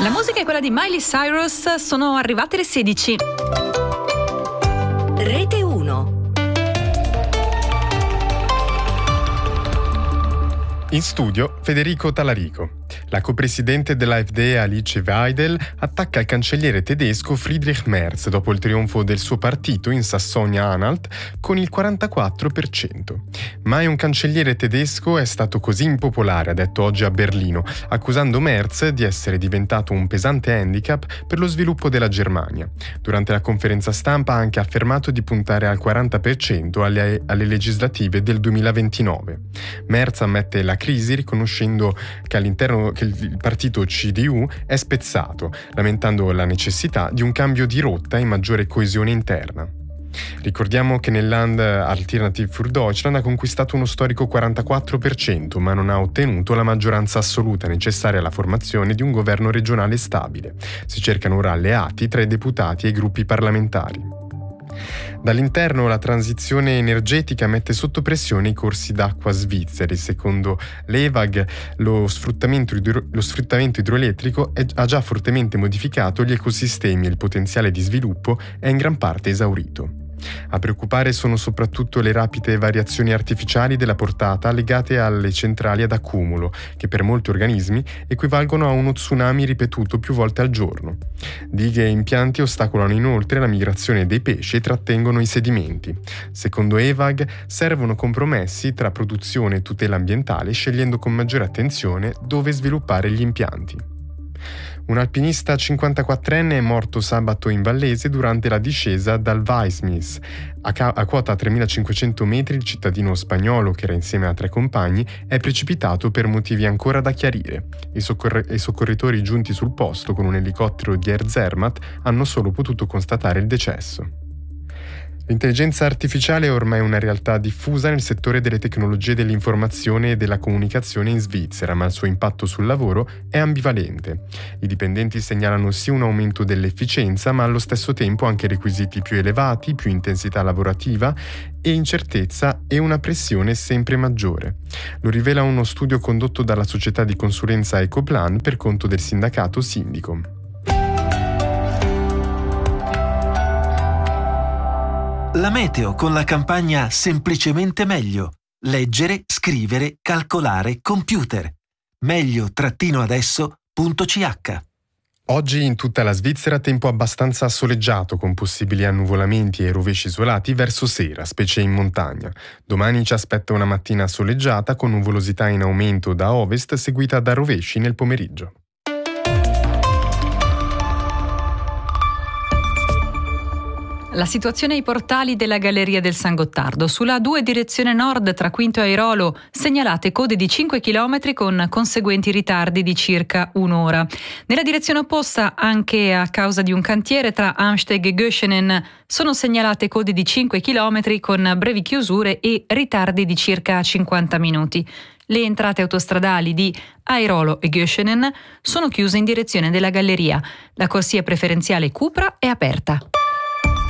La musica è quella di Miley Cyrus, sono arrivate le 16. Rete 1. In studio Federico Talarico. La copresidente dell'AfD Alice Weidel attacca il cancelliere tedesco Friedrich Merz dopo il trionfo del suo partito in Sassonia-Anhalt con il 44%. Mai un cancelliere tedesco è stato così impopolare, ha detto oggi a Berlino, accusando Merz di essere diventato un pesante handicap per lo sviluppo della Germania. Durante la conferenza stampa ha anche affermato di puntare al 40% alle legislative del 2029. Merz ammette la crisi riconoscendo che il partito CDU è spezzato, lamentando la necessità di un cambio di rotta e maggiore coesione interna. Ricordiamo che nel Land Alternative für Deutschland ha conquistato uno storico 44%, ma non ha ottenuto la maggioranza assoluta necessaria alla formazione di un governo regionale stabile. Si cercano ora alleati tra i deputati e i gruppi parlamentari. Dall'interno la transizione energetica mette sotto pressione i corsi d'acqua svizzeri. Secondo l'EVAG lo sfruttamento idroelettrico ha già fortemente modificato gli ecosistemi e il potenziale di sviluppo è in gran parte esaurito. A preoccupare sono soprattutto le rapide variazioni artificiali della portata legate alle centrali ad accumulo, che per molti organismi equivalgono a uno tsunami ripetuto più volte al giorno. Dighe e impianti ostacolano inoltre la migrazione dei pesci e trattengono i sedimenti. Secondo EVAG servono compromessi tra produzione e tutela ambientale, scegliendo con maggiore attenzione dove sviluppare gli impianti. Un alpinista 54enne è morto sabato in Vallese durante la discesa dal Weissmis. A quota 3.500 metri il cittadino spagnolo, che era insieme a 3 compagni, è precipitato per motivi ancora da chiarire. I soccorritori giunti sul posto con un elicottero di Air Zermatt hanno solo potuto constatare il decesso. L'intelligenza artificiale è ormai una realtà diffusa nel settore delle tecnologie dell'informazione e della comunicazione in Svizzera, ma il suo impatto sul lavoro è ambivalente. I dipendenti segnalano sì un aumento dell'efficienza, ma allo stesso tempo anche requisiti più elevati, più intensità lavorativa e incertezza e una pressione sempre maggiore. Lo rivela uno studio condotto dalla società di consulenza Ecoplan per conto del sindacato Sindicom. La meteo con la campagna Semplicemente Meglio. Leggere, scrivere, calcolare, computer. meglio-adesso.ch. Oggi in tutta la Svizzera tempo abbastanza soleggiato con possibili annuvolamenti e rovesci isolati verso sera, specie in montagna. Domani ci aspetta una mattina soleggiata con nuvolosità in aumento da ovest seguita da rovesci nel pomeriggio. La situazione ai portali della Galleria del San Gottardo. Sulla A2 direzione nord tra Quinto e Airolo segnalate code di 5 km con conseguenti ritardi di circa un'ora. Nella direzione opposta, anche a causa di un cantiere tra Amsteg e Göschenen, sono segnalate code di 5 km con brevi chiusure e ritardi di circa 50 minuti. Le entrate autostradali di Airolo e Göschenen sono chiuse in direzione della Galleria. La corsia preferenziale Cupra è aperta.